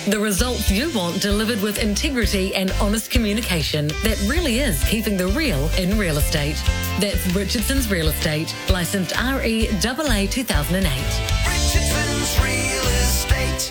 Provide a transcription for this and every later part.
The results you want delivered with integrity and honest communication that really is keeping the real in real estate. That's Richardson's Real Estate, licensed REAA 2008. Richardson's Real Estate.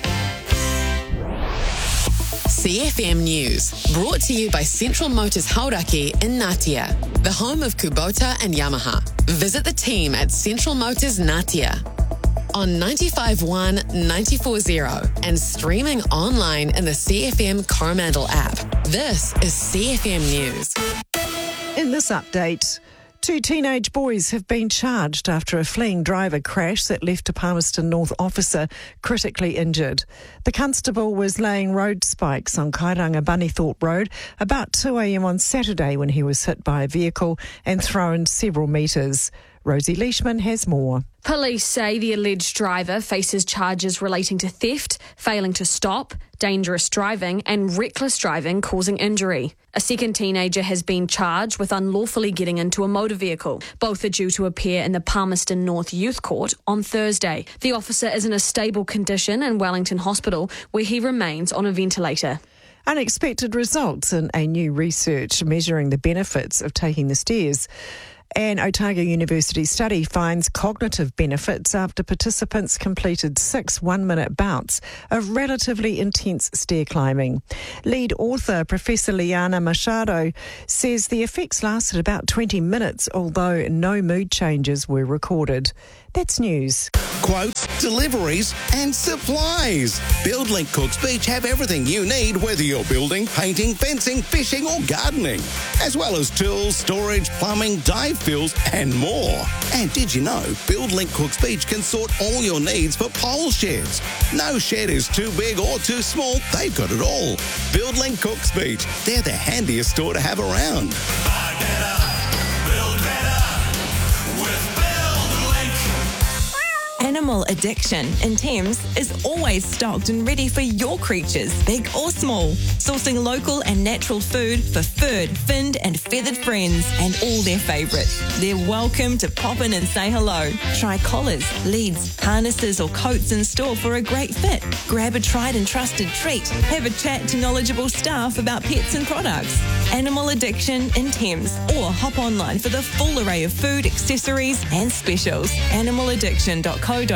CFM News, brought to you by Central Motors Hauraki in Ngatea, the home of Kubota and Yamaha. Visit the team at Central Motors Ngatea on 95.1, 94.0 and streaming online in the CFM Coromandel app. This is CFM News. In this update, 2 teenage boys have been charged after a fleeing driver crash that left a Palmerston North officer critically injured. The constable was laying road spikes on Kairanga Bunnythorpe Road about 2 a.m. on Saturday when he was hit by a vehicle and thrown several metres. Rosie Leishman has more. Police say the alleged driver faces charges relating to theft, failing to stop, dangerous driving and reckless driving causing injury. A second teenager has been charged with unlawfully getting into a motor vehicle. Both are due to appear in the Palmerston North Youth Court on Thursday. The officer is in a stable condition in Wellington Hospital, where he remains on a ventilator. Unexpected results in a new research measuring the benefits of taking the stairs. An Otago University study finds cognitive benefits after participants completed 6 one-minute bouts of relatively intense stair climbing. Lead author Professor Liana Machado says the effects lasted about 20 minutes, although no mood changes were recorded. That's news. Quotes, deliveries and supplies. BuildLink Cooks Beach have everything you need, whether you're building, painting, fencing, fishing or gardening, as well as tools, storage, plumbing, dive fills and more. And did you know BuildLink Cooks Beach can sort all your needs for pole sheds? No shed is too big or too small. They've got it all. BuildLink Cooks Beach. They're the handiest store to have around. Buy better, build better with BuildLink. Animal Addiction in Thames is always stocked and ready for your creatures, big or small. Sourcing local and natural food for furred, finned and feathered friends and all their favourites. They're welcome to pop in and say hello. Try collars, leads, harnesses or coats in store for a great fit. Grab a tried and trusted treat. Have a chat to knowledgeable staff about pets and products. Animal Addiction in Thames, or hop online for the full array of food, accessories and specials. Animaladdiction.co.nz.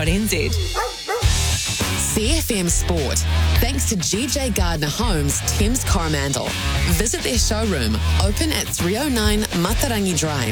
CFM Sport, thanks to GJ Gardner Homes, Thames Coromandel. Visit their showroom, open at 309 Matarangi Drive.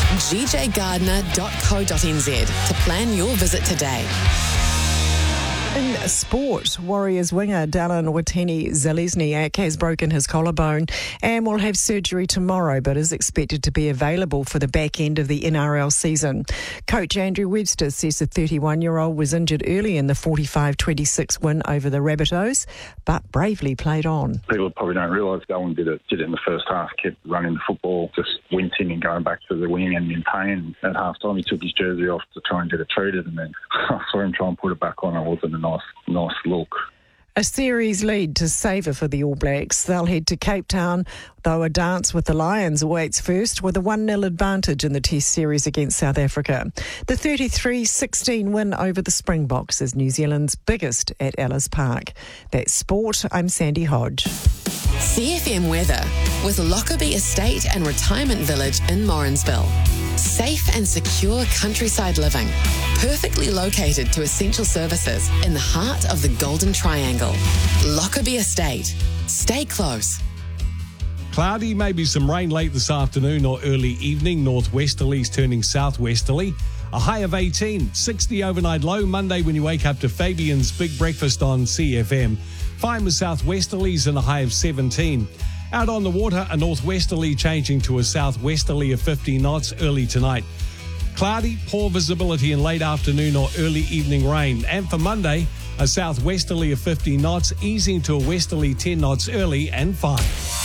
gjgardner.co.nz to plan your visit today. In sport, Warriors winger Dallin Watene-Zelezniak has broken his collarbone and will have surgery tomorrow, but is expected to be available for the back end of the NRL season. Coach Andrew Webster says the 31-year-old was injured early in the 45-26 win over the Rabbitohs, but bravely played on. People probably don't realise Dallin did it in the first half, kept running the football, just wincing and going back to the wing and in pain. At half-time, he took his jersey off to try and get it treated, and then I saw him try and put it back on. It wasn't a nice look. A series lead to savour for the All Blacks. They'll head to Cape Town, though a dance with the Lions awaits first with a 1-0 advantage in the Test series against South Africa. The 33-16 win over the Springboks is New Zealand's biggest at Ellis Park. That's sport. I'm Sandy Hodge. CFM weather with Lockerbie Estate and Retirement Village in Morrinsville. Safe and secure countryside living, perfectly located to essential services in the heart of the Golden Triangle. Lockerbie Estate. Stay close. Cloudy, maybe some rain late this afternoon or early evening. Northwesterlies turning southwesterly. A high of 18, 60 overnight low. Monday when you wake up to Fabian's Big Breakfast on CFM. Fine with southwesterlies and a high of 17. Out on the water, a northwesterly changing to a southwesterly of 50 knots early tonight. Cloudy, poor visibility in late afternoon or early evening rain. And for Monday, a southwesterly of 50 knots, easing to a westerly 10 knots early and fine.